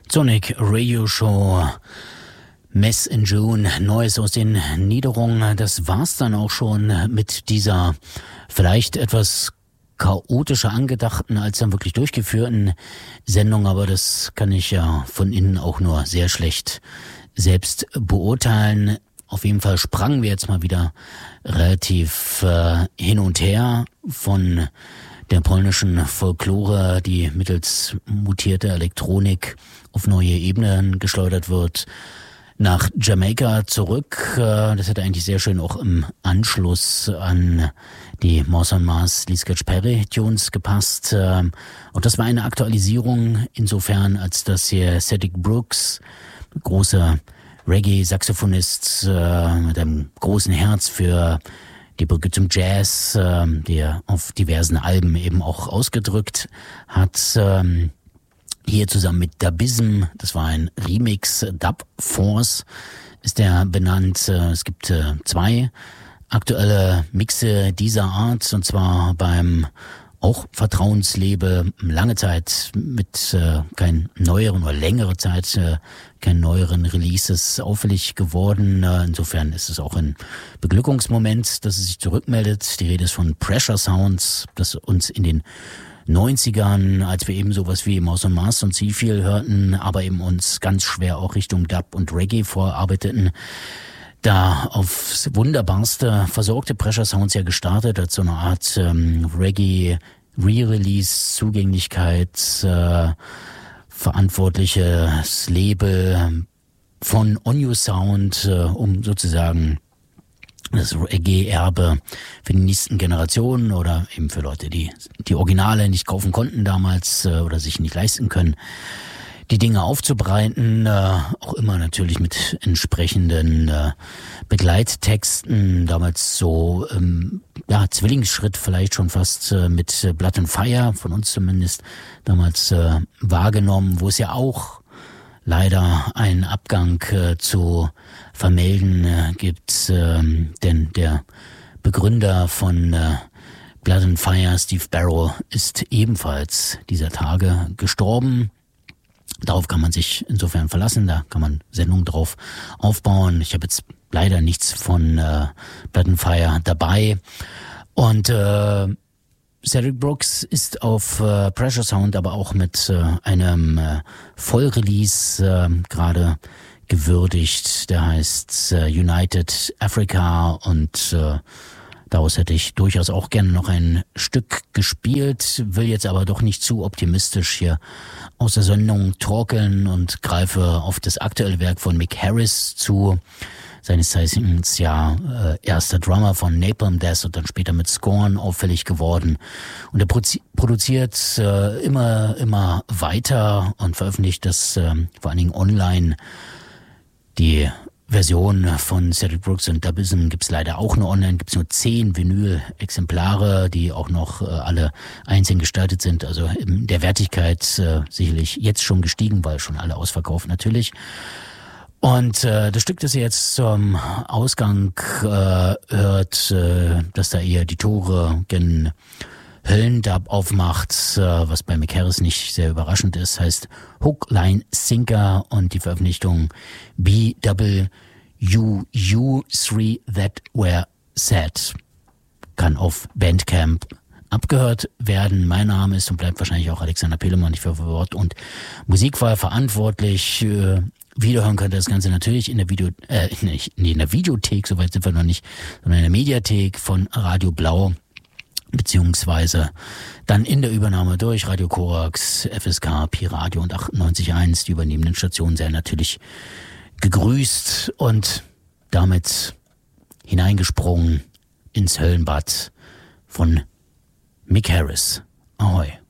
Sonic Radio Show, Mess in June, Neues aus den Niederungen. Das war's dann auch schon mit dieser vielleicht etwas chaotischer angedachten als dann wirklich durchgeführten Sendung, aber das kann ich ja von innen auch nur sehr schlecht selbst beurteilen. Auf jeden Fall sprangen wir jetzt mal wieder relativ hin und her von der polnischen Folklore, die mittels mutierter Elektronik auf neue Ebenen geschleudert wird, nach Jamaika zurück. Das hätte eigentlich sehr schön auch im Anschluss an die Mars on Mars Lee Scratch Perry Tunes gepasst. Und das war eine Aktualisierung insofern, als dass hier Cedric Brooks, großer Reggae-Saxophonist mit einem großen Herz für die Brücke zum Jazz, der auf diversen Alben eben auch ausgedrückt hat. Hier zusammen mit Dubism, das war ein Remix, Dub Force ist der benannt. Es gibt zwei aktuelle Mixe dieser Art, und zwar beim auch Vertrauenslabel, lange Zeit mit kein neueren oder längere Zeit kein neueren Releases auffällig geworden. Insofern ist es auch ein Beglückungsmoment, dass es sich zurückmeldet. Die Rede ist von Pressure Sounds, das uns in den 90ern, als wir eben sowas wie Mars on Mars und Seafield hörten, aber eben uns ganz schwer auch Richtung Dub und Reggae vorarbeiteten, da aufs Wunderbarste versorgte Pressure Sounds ja gestartet als so eine Art Reggae Re-Release, Zugänglichkeit, verantwortliches Label von On You Sound, um sozusagen das Reggae-Erbe für die nächsten Generationen oder eben für Leute, die die Originale nicht kaufen konnten damals oder sich nicht leisten können, die Dinge aufzubereiten, auch immer natürlich mit entsprechenden Begleittexten, damals so Zwillingsschritt vielleicht schon fast mit Blood and Fire, von uns zumindest damals wahrgenommen, wo es ja auch leider einen Abgang zu vermelden gibt, denn der Begründer von Blood and Fire, Steve Barrow, ist ebenfalls dieser Tage gestorben. Darauf kann man sich insofern verlassen, da kann man Sendungen drauf aufbauen. Ich habe jetzt leider nichts von Blood and Fire dabei. Und Cedric Brooks ist auf Pressure Sound aber auch mit einem Vollrelease gerade gewürdigt. Der heißt United Africa und daraus hätte ich durchaus auch gerne noch ein Stück gespielt, will jetzt aber doch nicht zu optimistisch hier aus der Sendung torkeln und greife auf das aktuelle Werk von Mick Harris zu, seines Zeichens erster Drummer von Napalm Death und dann später mit Scorn auffällig geworden. Und er produziert immer weiter und veröffentlicht das vor allen Dingen online. Die Version von Cedric Brooks und Dubism gibt's leider auch nur online, gibt's nur 10 Vinyl-Exemplare, die auch noch alle einzeln gestaltet sind, also in der Wertigkeit sicherlich jetzt schon gestiegen, weil schon alle ausverkauft natürlich. Und das Stück, das ihr jetzt zum Ausgang hört, dass da eher die Tore gen Höllendub aufmacht, was bei Mick Harris nicht sehr überraschend ist, heißt Hook, Line, Sinker und die Veröffentlichung BWUU3 That Were Said kann auf Bandcamp abgehört werden. Mein Name ist und bleibt wahrscheinlich auch Alexander Pelemann, ich für Wort- und Musikwahl verantwortlich. Wiederhören könnt ihr das Ganze natürlich in der in der Videothek, soweit sind wir noch nicht, sondern in der Mediathek von Radio Blau, beziehungsweise dann in der Übernahme durch Radio Korax, FSK, Pi-Radio und 98.1. Die übernehmenden Stationen sehr natürlich gegrüßt und damit hineingesprungen ins Höllenbad von Mick Harris. Ahoi.